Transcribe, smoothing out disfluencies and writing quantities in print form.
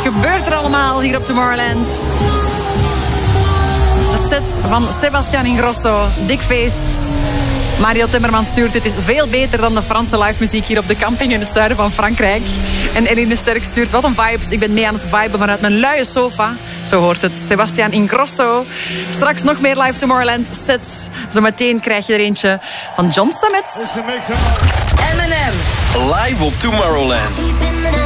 gebeurt er allemaal hier op Tomorrowland? De set van Sebastian Ingrosso. Dik feest. Mario Timmerman stuurt, het is veel beter dan de Franse live muziek hier op de camping in het zuiden van Frankrijk. En Eline Sterk stuurt, wat een vibes. Ik ben mee aan het viben vanuit mijn luie sofa. Zo hoort het. Sebastian Ingrosso. Straks nog meer live Tomorrowland sets. Zometeen krijg je er eentje van John Summit. Eminem. Live op Tomorrowland.